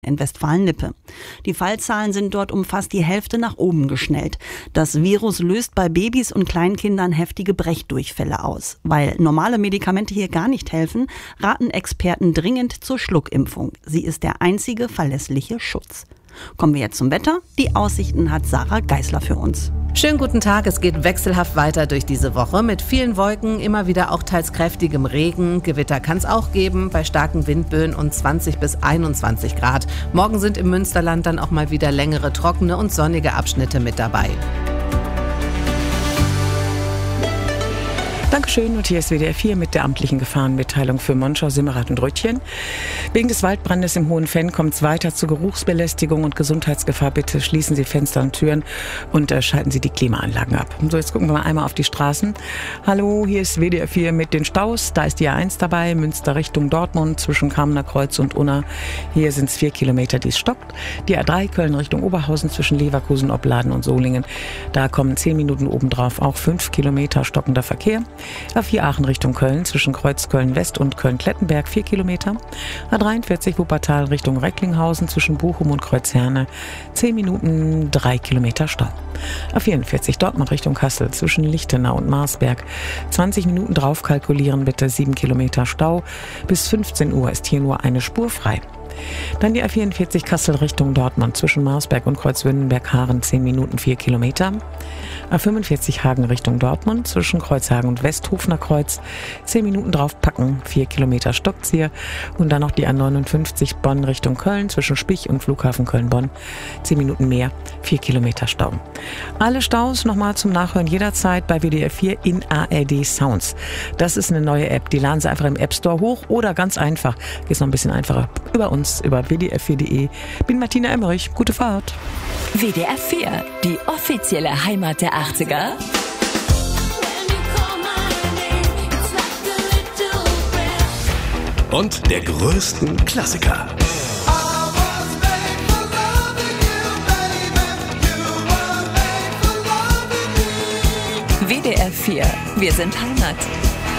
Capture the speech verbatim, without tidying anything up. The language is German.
in Westfalen-Lippe. Die Fallzahlen sind dort um fast die Hälfte nach oben geschnellt. Das Virus löst bei Babys und Kleinkindern heftige Brechdurchfälle aus. Weil normale Medikamente hier gar nicht helfen, raten Experten dringend zur Schluckimpfung. Sie ist der einzige verlässliche Schutz. Kommen wir jetzt zum Wetter. Die Aussichten hat Sarah Geisler für uns. Schönen guten Tag, es geht wechselhaft weiter durch diese Woche mit vielen Wolken, immer wieder auch teils kräftigem Regen. Gewitter kann es auch geben bei starken Windböen und zwanzig bis einundzwanzig Grad. Morgen sind im Münsterland dann auch mal wieder längere, trockene und sonnige Abschnitte mit dabei. Dankeschön, und hier ist W D R vier mit der amtlichen Gefahrenmitteilung für Monschau, Simmerath und Rüttchen. Wegen des Waldbrandes im Hohen Fenn kommt es weiter zu Geruchsbelästigung und Gesundheitsgefahr. Bitte schließen Sie Fenster und Türen und äh, schalten Sie die Klimaanlagen ab. So, jetzt gucken wir mal einmal auf die Straßen. Hallo, hier ist W D R vier mit den Staus. Da ist die A eins dabei, Münster Richtung Dortmund zwischen Kamener Kreuz und Unna. Hier sind es vier Kilometer, die es stockt. Die A drei Köln Richtung Oberhausen zwischen Leverkusen, Opladen und Solingen. Da kommen zehn Minuten obendrauf auch fünf Kilometer stockender Verkehr. A vier Aachen Richtung Köln zwischen Kreuz Köln-West und Köln-Klettenberg vier Kilometer. A dreiundvierzig Wuppertal Richtung Recklinghausen zwischen Bochum und Kreuzherne zehn Minuten, drei Kilometer Stau. A vierundvierzig Dortmund Richtung Kassel zwischen Lichtenau und Marsberg zwanzig Minuten drauf kalkulieren, bitte sieben Kilometer Stau. Bis fünfzehn Uhr ist hier nur eine Spur frei. Dann die A vierundvierzig Kassel Richtung Dortmund zwischen Marsberg und Kreuzwündenberg-Haaren zehn Minuten, vier Kilometer. A fünfundvierzig Hagen Richtung Dortmund zwischen Kreuzhagen und Westhofener Kreuz zehn Minuten draufpacken, vier Kilometer stockt's hier. Und dann noch die A neunundfünfzig Bonn Richtung Köln zwischen Spich und Flughafen Köln-Bonn zehn Minuten mehr, vier Kilometer Stau. Alle Staus nochmal zum Nachhören jederzeit bei W D R vier in A R D Sounds. Das ist eine neue App, die laden Sie einfach im App Store hoch oder ganz einfach, geht's noch ein bisschen einfacher, über uns, über w d r vier punkt d e. Bin Martina Emmerich, gute Fahrt. W D R vier, die offizielle Heimat der achtziger. Und der größten Klassiker. W D R vier, wir sind Heimat.